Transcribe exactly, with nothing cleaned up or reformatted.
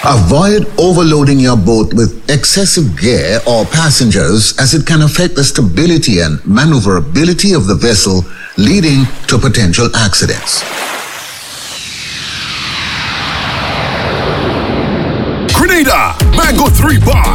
Avoid overloading your boat with excessive gear or passengers as it can affect the stability and maneuverability of the vessel, leading to potential accidents. Grenada Mango three Bar